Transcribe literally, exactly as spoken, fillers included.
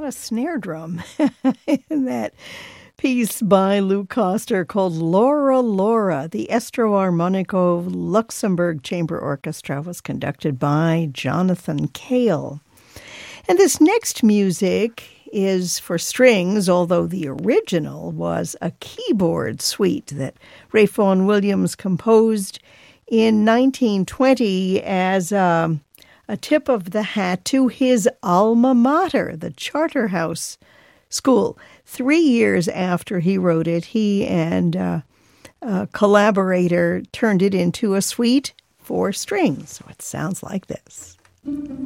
a snare drum in that piece by Lou Koster called Laura Laura. The Estro Armonico Luxembourg Chamber Orchestra was conducted by Jonathan Cale. And this next music is for strings, although the original was a keyboard suite that Ralph Vaughan Williams composed in nineteen twenty as a, a tip of the hat to his alma mater, the Charterhouse School. Three years after he wrote it, he and uh, a collaborator turned it into a suite for strings. So it sounds like this.